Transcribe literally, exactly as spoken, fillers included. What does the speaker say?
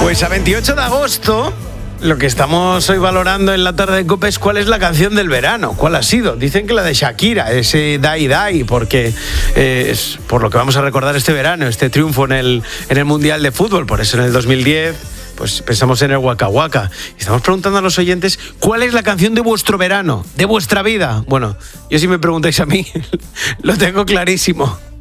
Pues a veintiocho de agosto, lo que estamos hoy valorando en la tarde de COPE es cuál es la canción del verano. ¿Cuál ha sido? Dicen que la de Shakira, ese Dai Dai, porque eh, es por lo que vamos a recordar este verano, este triunfo en el, en el Mundial de Fútbol. Por eso en el dos mil diez... pues pensamos en el Waka Waka. Estamos preguntando a los oyentes cuál es la canción de vuestro verano, de vuestra vida. Bueno, yo si me preguntáis a mí, lo tengo clarísimo.